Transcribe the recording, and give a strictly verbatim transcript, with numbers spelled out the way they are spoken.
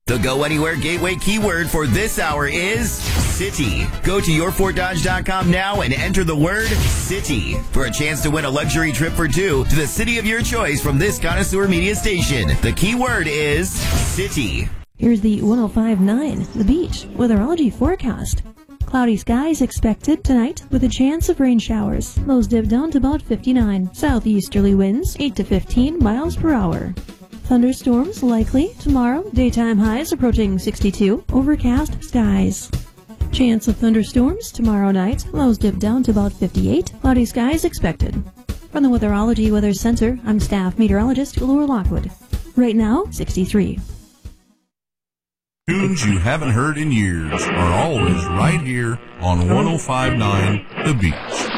The Go Anywhere Gateway keyword for this hour is city. Go to your fort dodge dot com now and enter the word city for a chance to win a luxury trip for two to the city of your choice from this connoisseur media station. The keyword is city. Here's the one oh five point nine, The Beach, weatherology forecast. Cloudy skies expected tonight with a chance of rain showers. Lows dip down to about fifty-nine. Southeasterly winds eight to fifteen miles per hour. Thunderstorms likely tomorrow. Daytime highs approaching sixty-two. Overcast skies. Chance of thunderstorms tomorrow night. Lows dip down to about fifty-eight. Cloudy skies expected. From the Weatherology Weather Center, I'm staff meteorologist Laura Lockwood. Right now, sixty-three. Tunes you haven't heard in years are always right here on one oh five point nine The Beach.